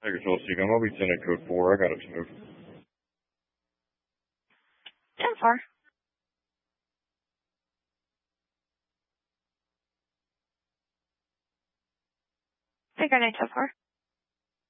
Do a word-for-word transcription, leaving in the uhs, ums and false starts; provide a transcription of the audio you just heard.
Take control, Seacom. I'll be sending code four. I got it smooth. ten four. Figure nine ten four.